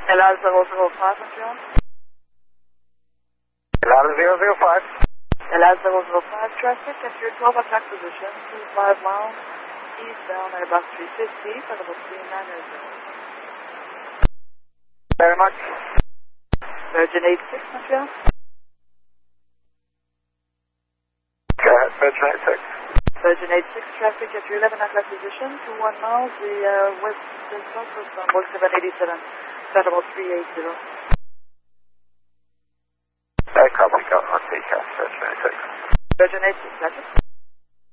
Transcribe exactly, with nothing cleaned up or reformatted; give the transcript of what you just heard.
L R zero zero five, Montreal. L R zero zero five. L R zero zero five, traffic at your twelve o'clock position, two five miles eastbound Airbus three fifty, Federal three nine zero. Very much. Virgin eight six, Montreal. Go ahead, Virgin eight six. Virgin eight six, traffic at your eleven o'clock position, two one miles, the uh, west and southwest on Boeing seven eighty-seven, Federal three eighty. No copy, got my T C A S, Virgin eight six. Virgin eight six, that's it.